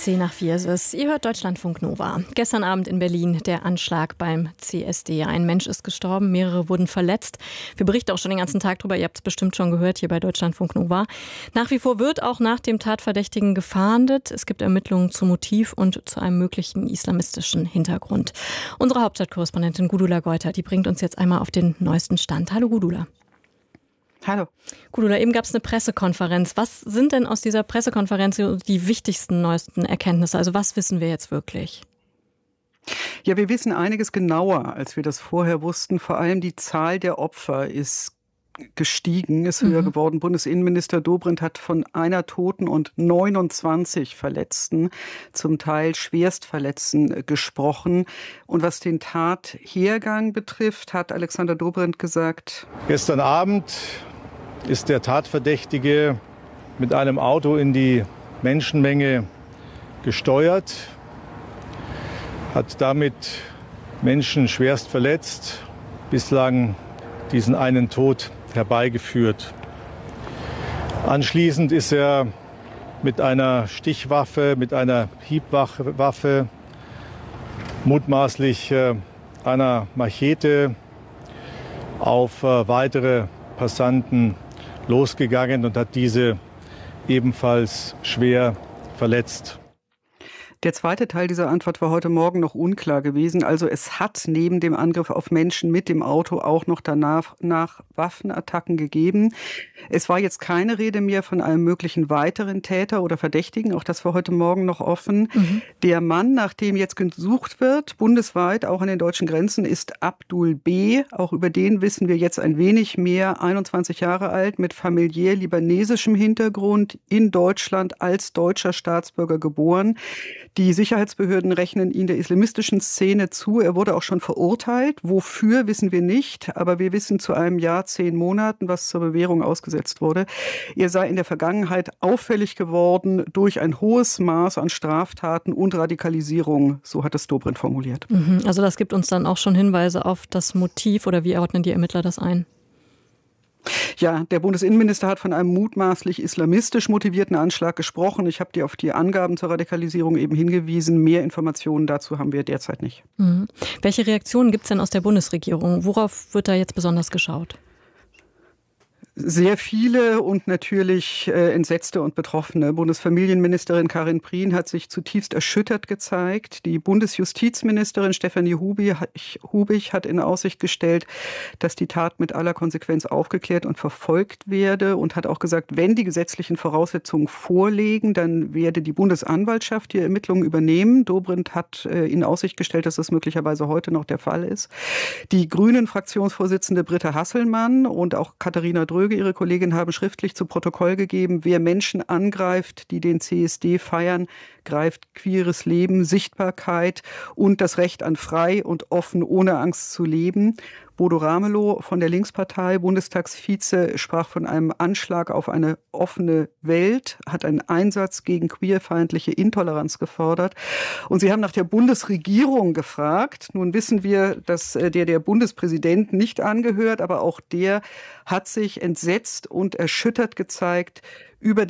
10:04 ist es. Ihr hört Deutschlandfunk Nova. Gestern Abend in Berlin der Anschlag beim CSD. Ein Mensch ist gestorben, mehrere wurden verletzt. Wir berichten auch schon den ganzen Tag drüber. Ihr habt es bestimmt schon gehört hier bei Deutschlandfunk Nova. Nach wie vor wird auch nach dem Tatverdächtigen gefahndet. Es gibt Ermittlungen zum Motiv und zu einem möglichen islamistischen Hintergrund. Unsere Hauptstadtkorrespondentin Gudula Geuter, die bringt uns jetzt einmal auf den neuesten Stand. Hallo Gudula. Hallo. Gudula, eben gab es eine Pressekonferenz. Was sind denn aus dieser Pressekonferenz die wichtigsten, neuesten Erkenntnisse? Also was wissen wir jetzt wirklich? Ja, wir wissen einiges genauer, als wir das vorher wussten. Vor allem die Zahl der Opfer ist gestiegen, ist höher geworden. Bundesinnenminister Dobrindt hat von einer Toten und 29 Verletzten, zum Teil Schwerstverletzten, gesprochen. Und was den Tathergang betrifft, hat Alexander Dobrindt gesagt: Gestern Abend ist der Tatverdächtige mit einem Auto in die Menschenmenge gesteuert, hat damit Menschen schwerst verletzt, bislang diesen einen Tod herbeigeführt. Anschließend ist er mit einer Stichwaffe, mit einer Hiebwaffe, mutmaßlich einer Machete, auf weitere Passanten losgegangen und hat diese ebenfalls schwer verletzt. Der zweite Teil dieser Antwort war heute Morgen noch unklar gewesen. Also es hat neben dem Angriff auf Menschen mit dem Auto auch noch danach Waffenattacken gegeben. Es war jetzt keine Rede mehr von einem möglichen weiteren Täter oder Verdächtigen. Auch das war heute Morgen noch offen. Der Mann, nach dem jetzt gesucht wird, bundesweit, auch an den deutschen Grenzen, ist Abdul B. Auch über den wissen wir jetzt ein wenig mehr. 21 Jahre alt, mit familiär libanesischem Hintergrund, in Deutschland als deutscher Staatsbürger geboren. Die Sicherheitsbehörden rechnen ihn der islamistischen Szene zu. Er wurde auch schon verurteilt. Wofür, wissen wir nicht. Aber wir wissen zu einem Jahr 10 Monaten, was zur Bewährung ausgesetzt wurde. Er sei in der Vergangenheit auffällig geworden durch ein hohes Maß an Straftaten und Radikalisierung. So hat es Dobrindt formuliert. Also das gibt uns dann auch schon Hinweise auf das Motiv, oder wie ordnen die Ermittler das ein? Ja, der Bundesinnenminister hat von einem mutmaßlich islamistisch motivierten Anschlag gesprochen. Ich habe dir auf die Angaben zur Radikalisierung eben hingewiesen. Mehr Informationen dazu haben wir derzeit nicht. Welche Reaktionen gibt es denn aus der Bundesregierung? Worauf wird da jetzt besonders geschaut? Sehr viele und natürlich Entsetzte und Betroffene. Bundesfamilienministerin Karin Prien hat sich zutiefst erschüttert gezeigt. Die Bundesjustizministerin Stefanie Hubig hat in Aussicht gestellt, dass die Tat mit aller Konsequenz aufgeklärt und verfolgt werde, und hat auch gesagt, wenn die gesetzlichen Voraussetzungen vorliegen, dann werde die Bundesanwaltschaft die Ermittlungen übernehmen. Dobrindt hat in Aussicht gestellt, dass das möglicherweise heute noch der Fall ist. Die Grünen-Fraktionsvorsitzende Britta Hasselmann und auch Katharina Dröge, ihre Kollegin, haben schriftlich zu Protokoll gegeben: Wer Menschen angreift, die den CSD feiern, greift queeres Leben, Sichtbarkeit und das Recht an frei und offen ohne Angst zu leben. Bodo Ramelow von der Linkspartei, Bundestagsvize, sprach von einem Anschlag auf eine offene Welt, hat einen Einsatz gegen queerfeindliche Intoleranz gefordert. Und Sie haben nach der Bundesregierung gefragt. Nun wissen wir, dass der Bundespräsident nicht angehört, aber auch der hat sich entsetzt und erschüttert gezeigt über